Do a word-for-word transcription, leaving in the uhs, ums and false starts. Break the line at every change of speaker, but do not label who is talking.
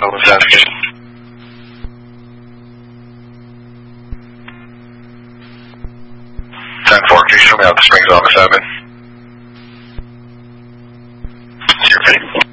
Open investigation. ten four, can you show me out the Springs office admin?